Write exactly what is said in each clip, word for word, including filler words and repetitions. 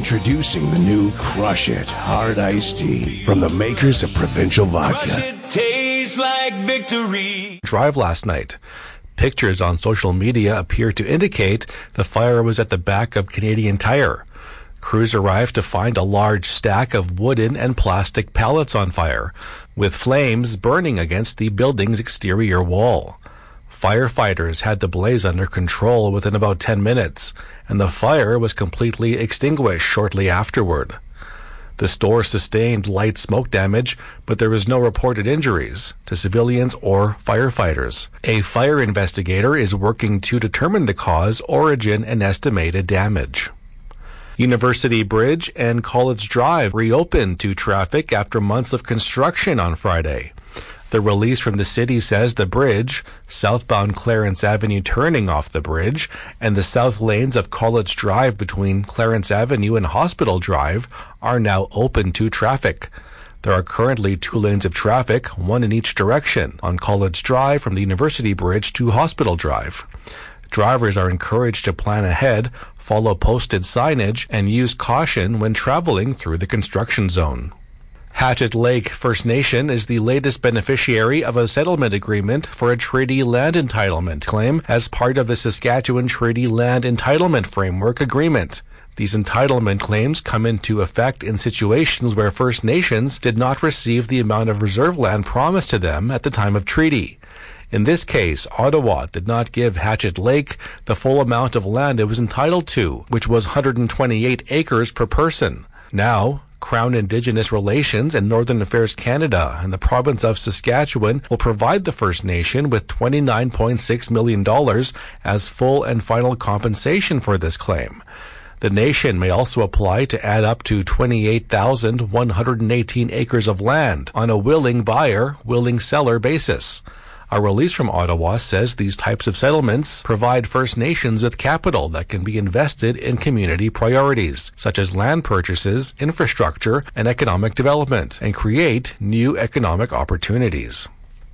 Introducing the new Crush It Hard Iced Tea from the makers of Provincial Vodka. Crush it, tastes like victory. Drive last night. Pictures on social media appear to indicate the fire was at the back of Canadian Tire. Crews arrived to find a large stack of wooden and plastic pallets on fire, with flames burning against the building's exterior wall. Firefighters had the blaze under control within about ten minutes, and the fire was completely extinguished shortly afterward. The store sustained light smoke damage, but there was no reported injuries to civilians or firefighters. A fire investigator is working to determine the cause, origin, and estimated damage. University Bridge and College Drive reopened to traffic after months of construction on Friday. The release from the city says the bridge, southbound Clarence Avenue turning off the bridge, and the south lanes of College Drive between Clarence Avenue and Hospital Drive are now open to traffic. There are currently two lanes of traffic, one in each direction, on College Drive from the University Bridge to Hospital Drive. Drivers are encouraged to plan ahead, follow posted signage, and use caution when traveling through the construction zone. Hatchet Lake First Nation is the latest beneficiary of a settlement agreement for a treaty land entitlement claim as part of the Saskatchewan Treaty Land Entitlement Framework Agreement. These entitlement claims come into effect in situations where First Nations did not receive the amount of reserve land promised to them at the time of treaty. In this case, Ottawa did not give Hatchet Lake the full amount of land it was entitled to, which was one hundred twenty-eight acres per person. Now, Crown Indigenous Relations and Northern Affairs Canada and the province of Saskatchewan will provide the First Nation with twenty-nine point six million dollars as full and final compensation for this claim. The nation may also apply to add up to twenty-eight thousand one hundred eighteen acres of land on a willing buyer, willing seller basis. A release from Ottawa says these types of settlements provide First Nations with capital that can be invested in community priorities, such as land purchases, infrastructure, and economic development, and create new economic opportunities.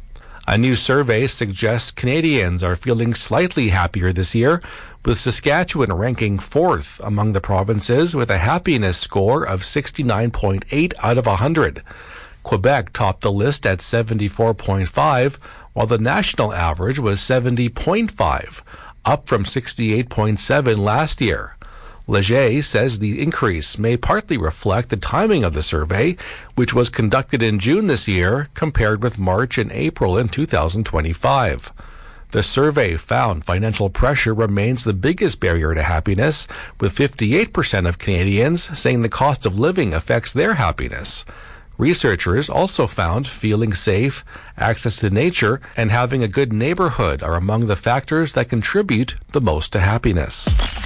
A new survey suggests Canadians are feeling slightly happier this year, with Saskatchewan ranking fourth among the provinces with a happiness score of sixty-nine point eight out of one hundred. Quebec topped the list at seventy-four point five, while the national average was seventy point five, up from sixty-eight point seven last year. Leger says the increase may partly reflect the timing of the survey, which was conducted in June this year, compared with March and April in two thousand twenty-five. The survey found financial pressure remains the biggest barrier to happiness, with fifty-eight percent of Canadians saying the cost of living affects their happiness. Researchers also found feeling safe, access to nature, and having a good neighborhood are among the factors that contribute the most to happiness.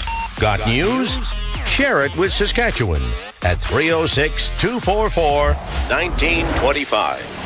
Got news? Share it with Saskatchewan at three oh six, two four four, one nine two five.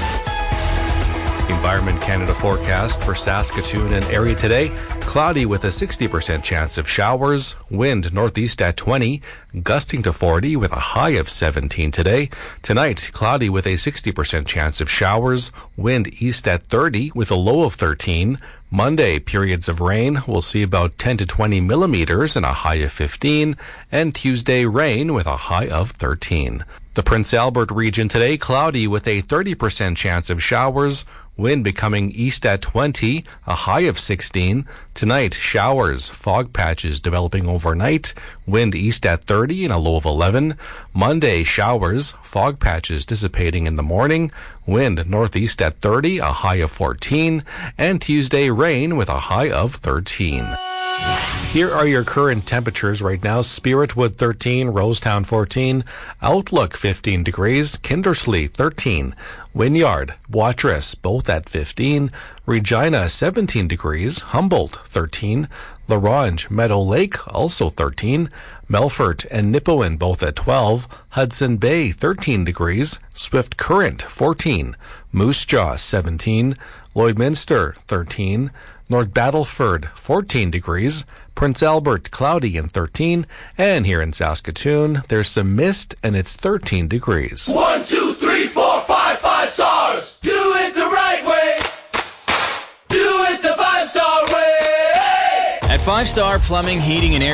Environment Canada forecast for Saskatoon and area today. Cloudy with a sixty percent chance of showers. Wind northeast at twenty. Gusting to forty with a high of seventeen today. Tonight, cloudy with a sixty percent chance of showers. Wind east at thirty with a low of thirteen. Monday, periods of rain. We'll see about ten to twenty millimeters and a high of fifteen. And Tuesday, rain with a high of thirteen. The Prince Albert region today, cloudy with a thirty percent chance of showers. Wind becoming east at twenty, a high of sixteen. Tonight, showers, fog patches developing overnight. Wind east at thirty and a low of eleven. Monday, showers, fog patches dissipating in the morning. Wind northeast at thirty, a high of fourteen. And Tuesday, rain with a high of thirteen. Here are your current temperatures right now. Spiritwood thirteen, Rosetown fourteen, Outlook fifteen degrees, Kindersley thirteen, Wynyard, Watrous both at fifteen, Regina seventeen degrees, Humboldt thirteen, La Ronge, Meadow Lake also thirteen, Melfort and Nipawin both at twelve, Hudson Bay thirteen degrees, Swift Current fourteen, Moose Jaw seventeen, Lloydminster thirteen, North Battleford fourteen degrees, Prince Albert cloudy and thirteen, and here in Saskatoon there's some mist and it's thirteen degrees. One, two, three, four, five, five stars. Do it the right way. Do it the five-star way. At Five Star Plumbing, Heating, and Air